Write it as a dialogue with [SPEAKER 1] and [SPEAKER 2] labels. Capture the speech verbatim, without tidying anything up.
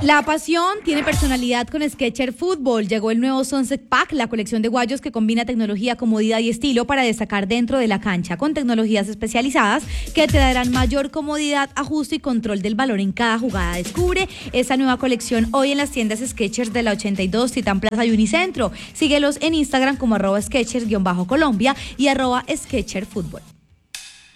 [SPEAKER 1] La pasión tiene personalidad con Skechers Fútbol. Llegó el nuevo Sunset Pack, la colección de guayos que combina tecnología, comodidad y estilo para destacar dentro de la cancha, con tecnologías especializadas que te darán mayor comodidad, ajuste y control del balón en cada jugada. Descubre esta nueva colección hoy en las tiendas Skechers de la ochenta y dos, Titán Plaza y Unicentro. Síguelos en Instagram como arroba Skechers-Colombia y arroba Skechers Fútbol.